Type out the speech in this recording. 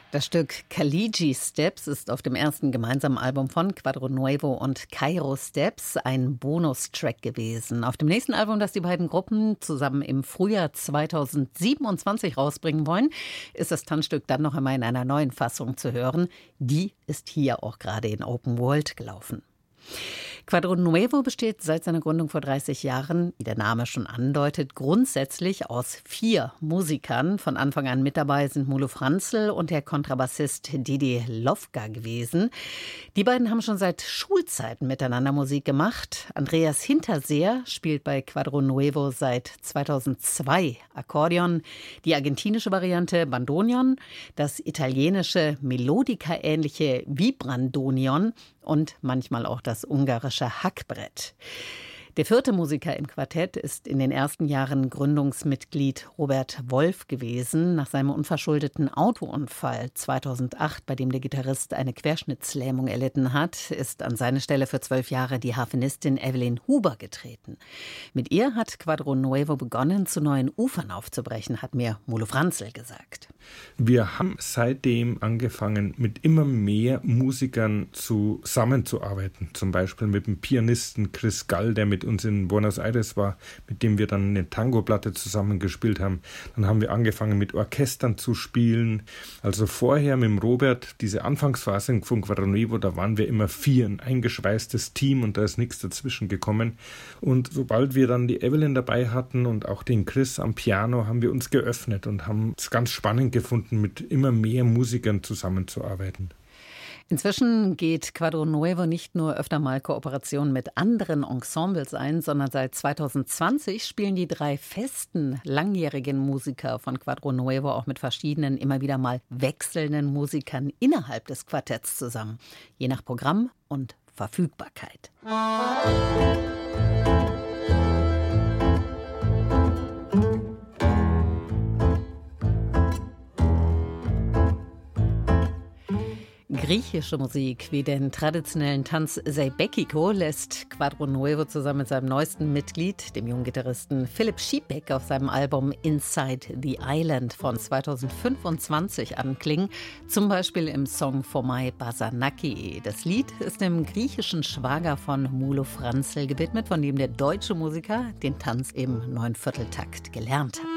Das Stück Caliggi Steps ist auf dem ersten gemeinsamen Album von Quadro Nuevo und Cairo Steps ein Bonustrack gewesen. Auf dem nächsten Album, das die beiden Gruppen zusammen im Frühjahr 2027 rausbringen wollen, ist das Tanzstück dann noch einmal in einer neuen Fassung zu hören. Die ist hier auch gerade in Open World gelaufen. Quadro Nuevo besteht seit seiner Gründung vor 30 Jahren, wie der Name schon andeutet, grundsätzlich aus 4 Musikern. Von Anfang an mit dabei sind Mulo Franzl und der Kontrabassist Didi Lovka gewesen. Die beiden haben schon seit Schulzeiten miteinander Musik gemacht. Andreas Hinterseer spielt bei Quadro Nuevo seit 2002 Akkordeon, die argentinische Variante Bandoneon, das italienische Melodica-ähnliche Vibrandonion und manchmal auch das ungarische Hackbrett. Der 4. Musiker im Quartett ist in den ersten Jahren Gründungsmitglied Robert Wolf gewesen. Nach seinem unverschuldeten Autounfall 2008, bei dem der Gitarrist eine Querschnittslähmung erlitten hat, ist an seine Stelle für 12 Jahre die Harfenistin Evelyn Huber getreten. Mit ihr hat Quadro Nuevo begonnen, zu neuen Ufern aufzubrechen, hat mir Mulo Franzl gesagt. Wir haben seitdem angefangen, mit immer mehr Musikern zusammenzuarbeiten. Zum Beispiel mit dem Pianisten Chris Gall, der mit uns in Buenos Aires war, mit dem wir dann eine Tango-Platte zusammengespielt haben. Dann haben wir angefangen, mit Orchestern zu spielen. Also vorher mit dem Robert, diese Anfangsphase von Quadro Nuevo, da waren wir immer 4, ein eingeschweißtes Team und da ist nichts dazwischen gekommen. Und sobald wir dann die Evelyn dabei hatten und auch den Chris am Piano, haben wir uns geöffnet und haben es ganz spannend gefunden, mit immer mehr Musikern zusammenzuarbeiten. Inzwischen geht Quadro Nuevo nicht nur öfter mal Kooperationen mit anderen Ensembles ein, sondern seit 2020 spielen die 3 festen, langjährigen Musiker von Quadro Nuevo auch mit verschiedenen, immer wieder mal wechselnden Musikern innerhalb des Quartetts zusammen, je nach Programm und Verfügbarkeit. Griechische Musik wie den traditionellen Tanz Zeibekiko lässt Quadro Nuevo zusammen mit seinem neuesten Mitglied, dem jungen Gitarristen Philipp Schiebeck, auf seinem Album Inside the Island von 2025 anklingen, zum Beispiel im Song Phomai Basanaki. Das Lied ist dem griechischen Schwager von Mulo Franzl gewidmet, von dem der deutsche Musiker den Tanz im 9/4-Takt gelernt hat.